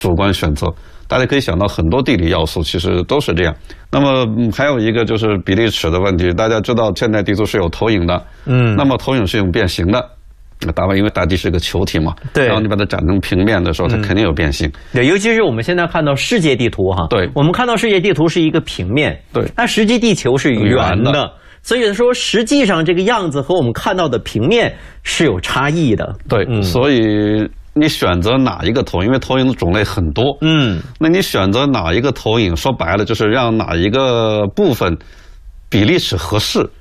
主观选择。大家可以想到很多地理要素，其实都是这样。那么还有一个就是比例尺的问题，大家知道现代地图是有投影的，那么投影是用变形的。因为大地是个球体嘛， 对， 然后你把它展成平面的时候，它肯定有变形。 对，尤其是我们现在看到世界地图哈， 对， 我们看到世界地图是一个平面， 对， 那实际地球是圆的，所以说实际上这个样子和我们看到的平面是有差异的。 对，所以你选择哪一个投影，因为投影的种类很多，那你选择哪一个投影，说白了就是让哪一个部分比例尺合适。